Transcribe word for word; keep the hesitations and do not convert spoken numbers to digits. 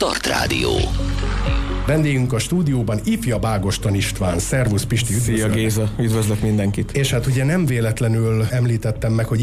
Start Rádió. Vendégünk a stúdióban ifja Bágoston István. Szervusz Pisti, üdvözlök. Szia Géza, üdvözlök mindenkit. És hát ugye nem véletlenül említettem meg, hogy